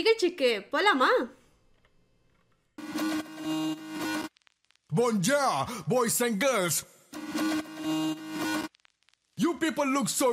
நிகழ்ச்சிக்கு போலாமா? Bonjour, boys and girls. You people look so